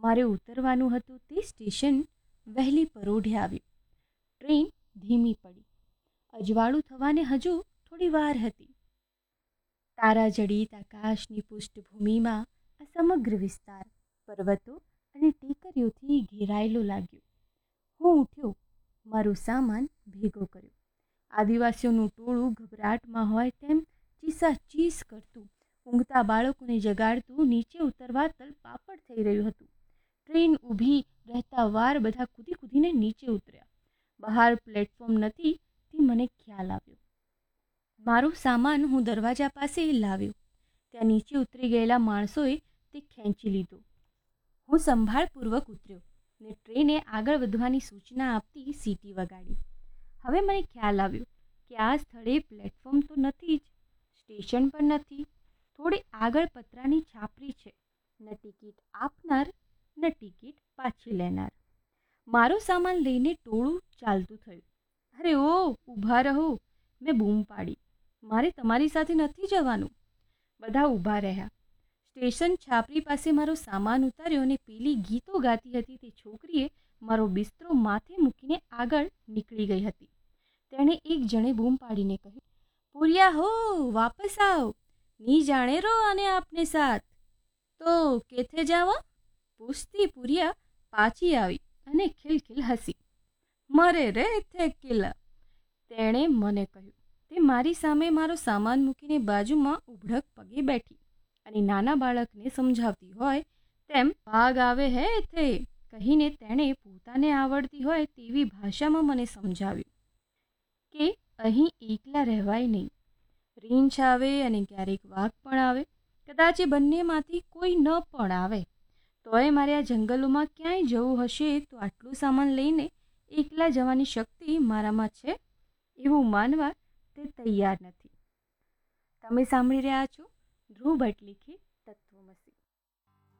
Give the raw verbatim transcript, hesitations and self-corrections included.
મારે ઉતરવાનું હતું તે સ્ટેશન વહેલી પરોઢે આવ્યું. ટ્રેન ધીમી પડી. અજવાળું થવાને હજુ થોડી વાર હતી. તારાજડિત આકાશની પૃષ્ઠભૂમિમાં આ સમગ્ર વિસ્તાર પર્વતો અને ટેકરીઓથી ઘેરાયેલો લાગ્યો. હું ઉઠ્યો, મારો સામાન ભેગો કર્યો. આદિવાસીઓનું ટોળું ગભરાટમાં હોય તેમ ચીસાચીસ કરતું, ઊંઘતા બાળકોને જગાડતું નીચે ઉતરવા તલપાપડ થઈ રહ્યું હતું. ટ્રેન ઊભી રહેતા વાર બધા કૂદી કૂદીને નીચે ઉતર્યા. બહાર પ્લેટફોર્મ નથી તે મને ખ્યાલ આવ્યો. મારો સામાન હું દરવાજા પાસે લાવ્યો. ત્યાં નીચે ઉતરી ગયેલા માણસોએ તે ખેંચી લીધો. હું સંભાળપૂર્વક ઉતર્યો ને ટ્રેને આગળ વધવાની સૂચના આપતી સીટી વગાડી. હવે મને ખ્યાલ આવ્યો કે આ સ્થળે પ્લેટફોર્મ તો નથી જ, સ્ટેશન પણ નથી. થોડી આગળ પતરાની છાપરી છે. ન ટિકિટ આપનાર ન ટિકિટ પાછી લેનાર. મારો સામાન લઈને ટોળું ચાલતું થયું. અરે ઓ, ઊભા રહો, મેં બૂમ પાડી. મારે તમારી સાથે નથી જવાનું. બધા ઊભા રહ્યા. સ્ટેશન છાપરી પાસે મારો સામાન ઉતાર્યો અને પેલી ગીતો ગાતી હતી તે છોકરીએ મારો બિસ્તરો માથે મૂકીને આગળ નીકળી ગઈ હતી. તેણે એક જણે બૂમ પાડીને કહ્યું, પૂરિયા હો, વાપસ આવ, ની જાણે રો અને આપને સાથ. તો કેથે જાવ? પૂછતી પૂરિયા પાછી આવી અને ખિલખિલ હસી. મરે રે થેકિલા, તેણે મને કહ્યું. તે મારી સામે મારો સામાન મૂકીને બાજુમાં ઉભડક પગે બેઠી અને નાના બાળકને સમજાવતી હોય તેમ ભાગ આવે હે થે કહીને તેણે પોતાને આવડતી હોય તેવી ભાષામાં મને સમજાવ્યું કે અહીં એકલા રહેવાય નહીં. રીંછ આવે અને ક્યારેક વાઘ પણ આવે, કદાચ એ બંનેમાંથી કોઈ ન પણ આવે. તોય મારે આ જંગલોમાં ક્યાંય જવું હશે તો આટલું સામાન લઈને એકલા જવાની શક્તિ મારામાં છે એવું માનવા તે તૈયાર નથી. તમે સાંભળી રહ્યા છો ધ્રુવ ભટ્ટ લિખિત તત્વમસી.